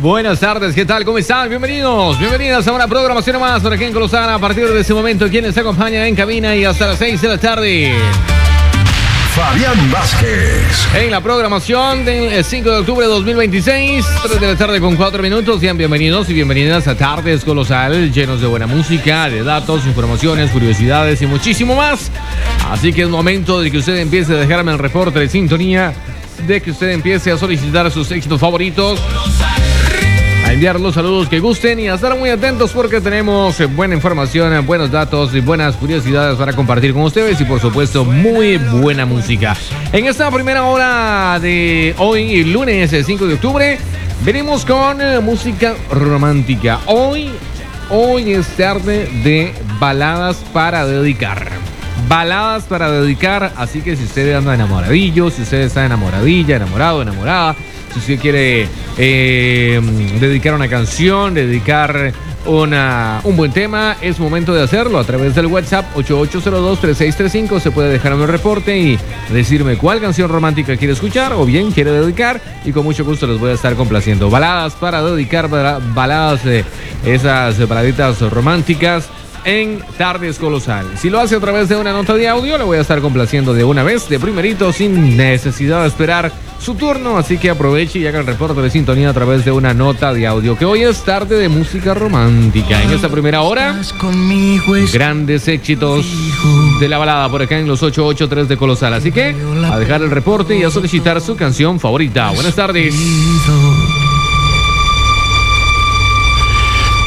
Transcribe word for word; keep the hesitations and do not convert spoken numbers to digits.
buenas tardes, ¿qué tal? ¿Cómo están? Bienvenidos, bienvenidas a una programación más por aquí en Colosana. A partir de ese momento, quien les acompaña en cabina y hasta las seis de la tarde. Fabián Vázquez. En la programación del cinco de octubre de dos mil veintiséis, tres de la tarde con cuatro minutos. Sean bienvenidos y bienvenidas a Tardes Colosal, llenos de buena música, de datos, informaciones, curiosidades y muchísimo más. Así que es momento de que usted empiece a dejarme el reporte de sintonía, de que usted empiece a solicitar sus éxitos favoritos, a enviar los saludos que gusten y a estar muy atentos porque tenemos buena información, buenos datos y buenas curiosidades para compartir con ustedes y por supuesto muy buena música. En esta primera hora de hoy, lunes cinco de octubre, venimos con música romántica. Hoy, hoy es tarde de baladas para dedicar. Baladas para dedicar, así que si usted anda enamoradillo, si usted está enamoradilla, enamorado, enamorada, si usted quiere eh, dedicar una canción, dedicar una, un buen tema, es momento de hacerlo a través del WhatsApp ocho ocho cero dos, tres seis tres cinco. Se puede dejar un reporte y decirme cuál canción romántica quiere escuchar o bien quiere dedicar y con mucho gusto les voy a estar complaciendo. Baladas para dedicar, baladas, eh, esas baladitas románticas en Tardes Colosal. Si lo hace a través de una nota de audio, le voy a estar complaciendo de una vez, de primerito, sin necesidad de esperar su turno. Así que aproveche y haga el reporte de sintonía a través de una nota de audio, que hoy es tarde de música romántica. En esta primera hora, grandes éxitos de la balada por acá en los ocho ocho tres de Colosal. Así que a dejar el reporte y a solicitar su canción favorita. Buenas tardes.